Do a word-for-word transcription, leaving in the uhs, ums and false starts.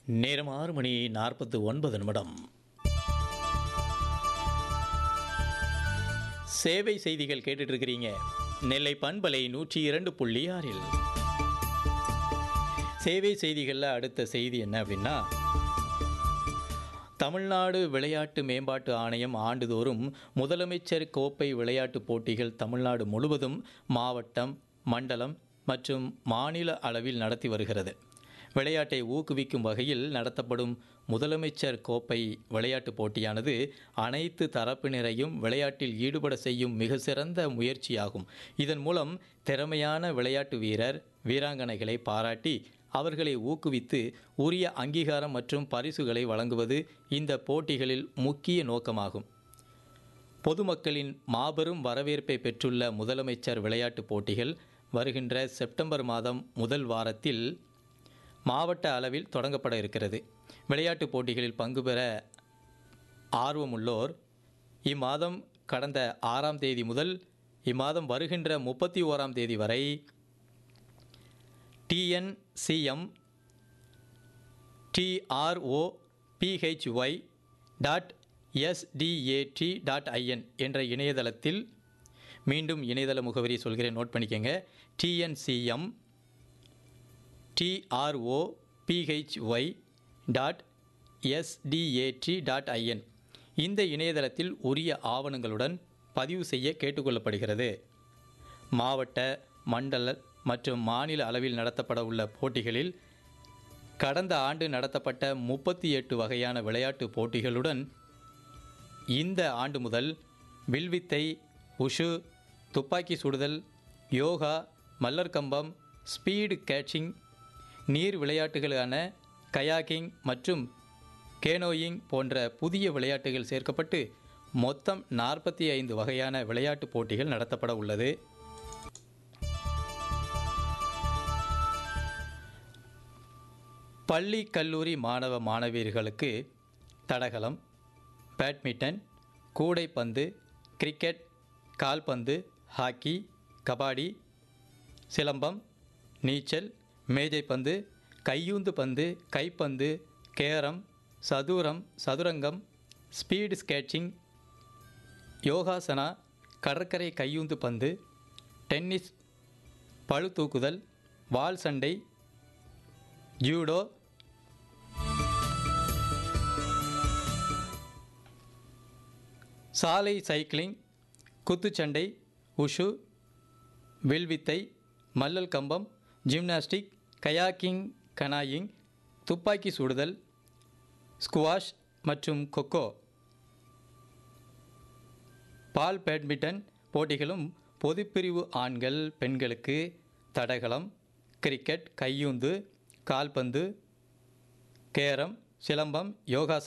நேரம் ஆறு மணி நாற்பத்து ஒன்பது நிமிடம். சேவை செய்திகள் கேட்டுட்டு இருக்கிறீங்க நெல்லை பண்பலை நூற்றி இரண்டு புள்ளி ஆறில். சேவை செய்திகளில் அடுத்த செய்தி என்ன அப்படின்னா, தமிழ்நாடு விளையாட்டு மேம்பாட்டு ஆணையம் ஆண்டுதோறும் முதலமைச்சர் கோப்பை விளையாட்டுப் போட்டிகள் தமிழ்நாடு முழுவதும் மாவட்டம், மண்டலம் மற்றும் மாநில அளவில் நடத்தி வருகிறது. விளையாட்டை ஊக்குவிக்கும் வகையில் நடத்தப்படும் முதலமைச்சர் கோப்பை விளையாட்டுப் போட்டியானது அனைத்து தரப்பினரையும் விளையாட்டில் ஈடுபட செய்யும் மிக சிறந்த முயற்சியாகும். இதன் மூலம் திறமையான விளையாட்டு வீரர், வீராங்கனைகளை பாராட்டி அவர்களை ஊக்குவித்து உரிய அங்கீகாரம் மற்றும் பரிசுகளை வழங்குவது இந்த போட்டிகளில் முக்கிய நோக்கமாகும். பொதுமக்களின் மாபெரும் வரவேற்பை பெற்றுள்ள முதலமைச்சர் விளையாட்டுப் போட்டிகள் வருகின்ற செப்டம்பர் மாதம் முதல் வாரத்தில் மாவட்ட அளவில் தொடங்கப்பட இருக்கிறது. விளையாட்டுப் போட்டிகளில் பங்கு பெற ஆர்வமுள்ளோர் இம்மாதம் கடந்த ஆறாம் தேதி முதல் இம்மாதம் வருகின்ற முப்பத்தி ஓராம் தேதி வரை TNCM டிஆர்ஓபிஹெச்ஒய் dot SDAT dot IN என்ற இணையதளத்தில், மீண்டும் இணையதள முகவரி சொல்கிறேன், நோட் பண்ணிக்கங்க. TNCM டிஆர்ஓபிஹெச்ஒய் dot SDAT dot IN இந்த இணையதளத்தில் உரிய ஆவணங்களுடன் பதிவு செய்ய கேட்டுக்கொள்ளப்படுகிறது. மாவட்ட, மண்டல மற்றும் மாநில அளவில் நடத்தப்பட உள்ள போட்டிகளில் கடந்த ஆண்டு நடத்தப்பட்ட முப்பத்தி எட்டு வகையான விளையாட்டுப் போட்டிகளுடன் இந்த ஆண்டு முதல் வில்வித்தை, உஷு, துப்பாக்கி சுடுதல், யோகா, மல்லர்கம்பம், ஸ்பீடு கேட்சிங், நீர் விளையாட்டுகளான கயாக்கிங் மற்றும் கேனோயிங் போன்ற புதிய விளையாட்டுகள் சேர்க்கப்பட்டு மொத்தம் நாற்பத்தி ஐந்து வகையான விளையாட்டுப் போட்டிகள் நடத்தப்பட உள்ளது. பள்ளி, கல்லூரி மாணவ மாணவியர்களுக்கு தடகளம், பேட்மிண்டன், கூடைப்பந்து, கிரிக்கெட், கால்பந்து, ஹாக்கி, கபாடி, சிலம்பம், நீச்சல், மேஜைப்பந்து, கையூந்து பந்து, கைப்பந்து, கேரம், சதுரம், சதுரங்கம், ஸ்பீடு ஸ்கேட்டிங், யோகாசனா, கடற்கரை கையூந்து பந்து, டென்னிஸ், பளு தூக்குதல், வால் சண்டை, ஜூடோ, சாலை சைக்கிளிங், குத்துச்சண்டை, உஷு, வில்வித்தை, மல்லல் கம்பம், ஜிம்னாஸ்டிக், கயாக்கிங், கனாயிங், துப்பாக்கி சுடுதல், ஸ்குவாஷ் மற்றும் கொக்கோ, பால் பேட்மிண்டன் போட்டிகளும் பொதுப்பிரிவு ஆண்கள், பெண்களுக்கு தடகளம், கிரிக்கெட், கையூந்து, கால்பந்து, கேரம், சிலம்பம், யோகாசனம்